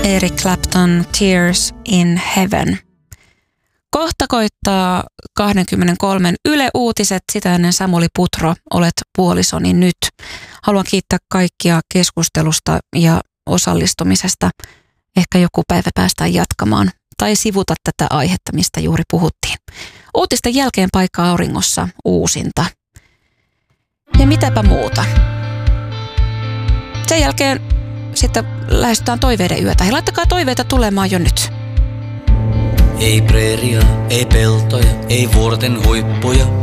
Eric Clapton, Tears in Heaven. Kohta koittaa 23 Yle Uutiset, sitä ennen Samuli Putro, olet puolisoni nyt. Haluan kiittää kaikkia keskustelusta ja osallistumisesta. Ehkä joku päivä päästään jatkamaan tai sivuta tätä aihetta, mistä juuri puhuttiin. Uutisten jälkeen paikka auringossa uusinta. Ja mitäpä muuta. Sen jälkeen sitten lähestytään toiveiden yötä. Hei, laittakaa toiveita tulemaan jo nyt. Ei preeria, ei peltoja, ei vuorten huippuja.